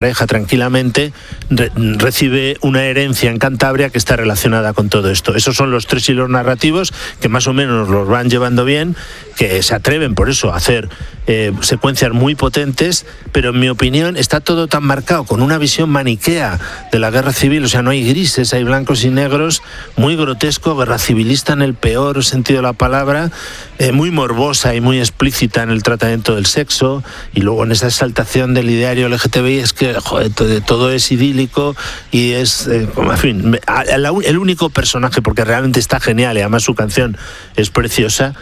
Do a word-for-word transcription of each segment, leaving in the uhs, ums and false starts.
pareja tranquilamente, re, recibe una herencia en Cantabria que está relacionada con todo esto. Esos son los tres hilos narrativos que más o menos los van llevando bien, que se atreven por eso a hacer eh, secuencias muy potentes, pero en mi opinión está todo tan marcado con una visión maniquea de la guerra civil, o sea, no hay grises, hay blancos y negros, muy grotesco, guerra civilista en el peor sentido de la palabra, eh, muy morbosa y muy explícita en el tratamiento del sexo, y luego en esa exaltación del ideario L G T B I es que joder, todo, todo es idílico y es, eh, en fin, el único personaje, porque realmente está genial y además su canción es preciosa,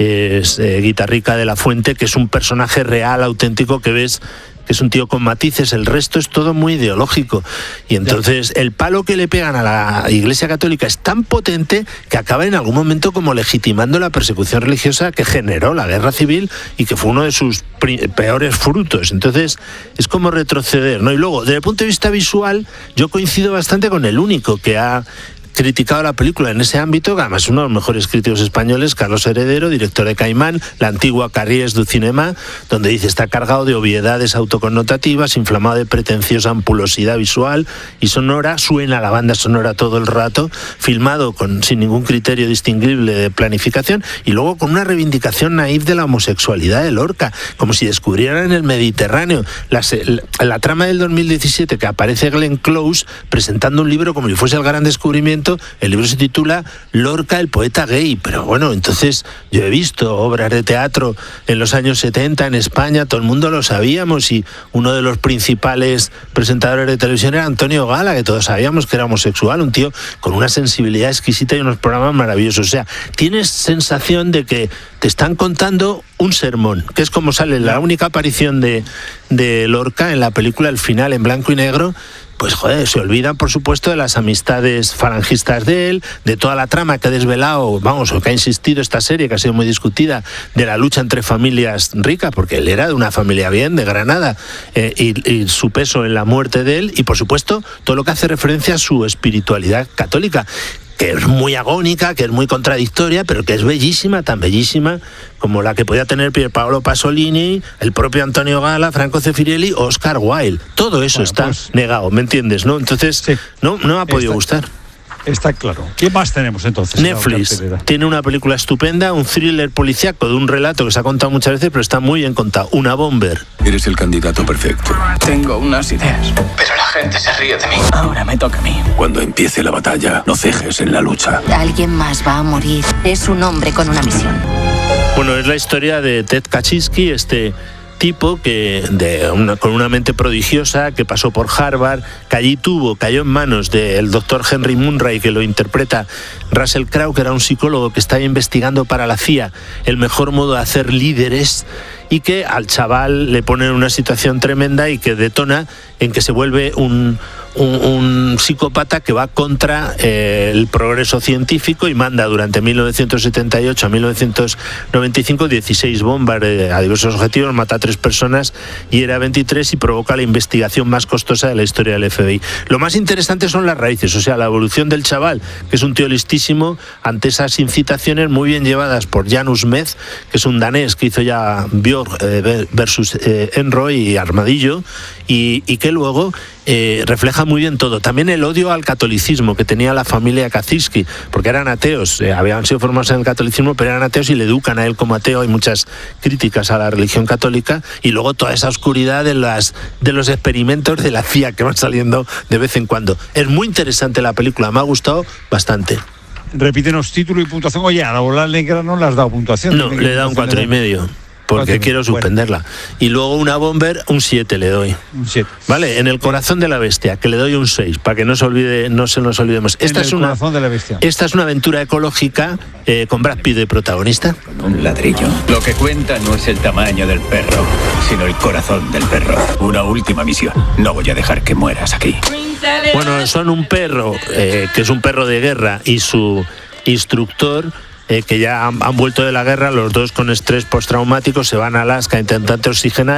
es eh, Guitarrica de la Fuente, que es un personaje real, auténtico, que ves que es un tío con matices, el resto es todo muy ideológico. Y entonces el palo que le pegan a la Iglesia Católica es tan potente que acaba en algún momento como legitimando la persecución religiosa que generó la guerra civil y que fue uno de sus peores frutos. Entonces es como retroceder, ¿no? Y luego, desde el punto de vista visual, yo coincido bastante con el único que ha criticado la película en ese ámbito, que además es uno de los mejores críticos españoles, Carlos Heredero, director de Caimán, la antigua Carries du Cinema, donde dice está cargado de obviedades autoconnotativas, inflamado de pretenciosa ampulosidad visual y sonora, suena la banda sonora todo el rato, filmado con sin ningún criterio distinguible de planificación y luego con una reivindicación naif de la homosexualidad de Lorca, como si descubrieran en el Mediterráneo. La, la, la trama del dos mil diecisiete que aparece Glenn Close presentando un libro como si fuese el gran descubrimiento. El libro se titula Lorca, el poeta gay, pero bueno, entonces yo he visto obras de teatro en los años setenta en España, todo el mundo lo sabíamos y uno de los principales presentadores de televisión era Antonio Gala, que todos sabíamos que era homosexual, un tío con una sensibilidad exquisita y unos programas maravillosos. O sea, tienes sensación de que te están contando un sermón, que es como sale la única aparición de, de Lorca en la película, el final en blanco y negro. Pues joder, se olvidan por supuesto de las amistades falangistas de él, de toda la trama que ha desvelado, vamos, o que ha insistido esta serie, que ha sido muy discutida, de la lucha entre familias ricas, porque él era de una familia bien, de Granada, eh, y, y su peso en la muerte de él, y por supuesto todo lo que hace referencia a su espiritualidad católica, que es muy agónica, que es muy contradictoria, pero que es bellísima, tan bellísima como la que podía tener Pierpaolo Pasolini, el propio Antonio Gala, Franco Zeffirelli o Oscar Wilde. Todo eso bueno, está pues, negado, ¿me entiendes? ¿No? Entonces, sí, no, no me ha podido está, gustar. Está claro. ¿Qué más tenemos entonces? Netflix tiene una película estupenda, un thriller policíaco de un relato que se ha contado muchas veces, pero está muy bien contado. Una Bomber. Eres el candidato perfecto. Tengo unas ideas, pero la gente se ríe de mí. Ahora me toca a mí. Cuando empiece la batalla, no cejes en la lucha. Alguien más va a morir. Es un hombre con una misión. Bueno, es la historia de Ted Kaczynski, este tipo que de una, con una mente prodigiosa, que pasó por Harvard, que allí tuvo, cayó en manos del doctor Henry Munray, que lo interpreta Russell Crowe, que era un psicólogo que estaba investigando para la C I A el mejor modo de hacer líderes, y que al chaval le pone en una situación tremenda y que detona en que se vuelve un, un, un psicópata que va contra eh, el progreso científico y manda durante mil novecientos setenta y ocho a mil novecientos noventa y cinco dieciséis bombas eh, a diversos objetivos, mata a tres personas y era veintitrés y provoca la investigación más costosa de la historia del F B I. Lo más interesante son las raíces, o sea, la evolución del chaval, que es un tío listísimo ante esas incitaciones muy bien llevadas por Janus Meth, que es un danés que hizo ya Björk eh, versus eh, Enroy y Armadillo, y, y que luego eh, refleja muy bien todo. También el odio al catolicismo que tenía la familia Kaczynski, porque eran ateos, eh, habían sido formados en el catolicismo, pero eran ateos y le educan a él como ateo. Hay muchas críticas a la religión católica, y luego toda esa oscuridad de, las, de los experimentos de la C I A que van saliendo de vez en cuando. Es muy interesante la película, me ha gustado bastante. Repítenos título y puntuación. Oye, a la bola negra no le has dado puntuación. No, le he dado un cuatro y medio. Porque quiero suspenderla. Bueno. Y luego una Bomber, un siete le doy. Un siete. Vale, en El corazón de la bestia, que le doy un seis, para que no se olvide, no se nos olvidemos. Esta en es el una corazón de la bestia. Esta es una aventura ecológica eh, con Brad Pitt de protagonista. Un ladrillo. Lo que cuenta no es el tamaño del perro, sino el corazón del perro. Una última misión. No voy a dejar que mueras aquí. Bueno, son un perro, eh, que es un perro de guerra, y su instructor, Eh, que ya han, han vuelto de la guerra, los dos con estrés postraumático, se van a Alaska intentando oxigenar.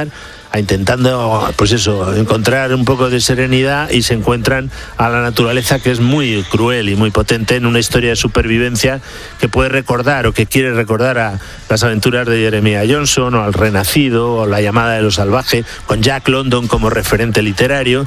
a intentando, pues eso, encontrar un poco de serenidad, y se encuentran a la naturaleza, que es muy cruel y muy potente, en una historia de supervivencia que puede recordar o que quiere recordar a las aventuras de Jeremiah Johnson, o al Renacido, o La llamada de lo salvaje, con Jack London como referente literario.